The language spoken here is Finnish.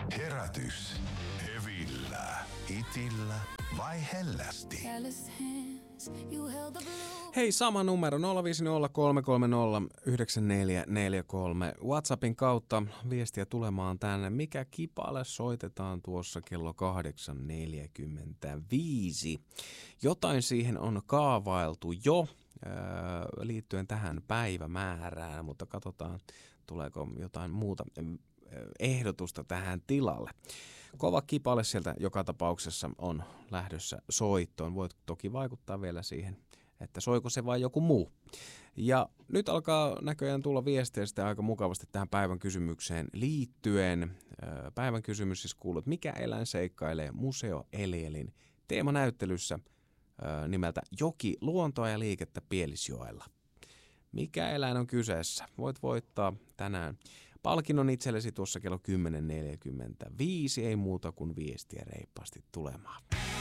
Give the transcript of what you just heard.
Herätys. Hevillä. Itillä vai hellästi? Hei, sama numero 05033309443 WhatsAppin kautta viestiä tulemaan tänne. Mikä kipale soitetaan tuossa kello 8.45? Jotain siihen on kaavailtu jo liittyen tähän päivämäärään, mutta katsotaan tuleeko jotain muuta ehdotusta tähän tilalle. Kova kipale sieltä joka tapauksessa on lähdössä soittoon. Voit toki vaikuttaa vielä siihen, että soiko se vai joku muu. Ja nyt alkaa näköjään tulla viestiä sitten aika mukavasti tähän päivän kysymykseen liittyen. Päivän kysymys siis kuuluu, että mikä eläin seikkailee Museo Elielin teemanäyttelyssä nimeltä Joki, luontoa ja liikettä Pielisjoella. Mikä eläin on kyseessä? Voit voittaa tänään palkinnon itsellesi tuossa kello 10.45. Ei muuta kuin viestiä reippaasti tulemaan.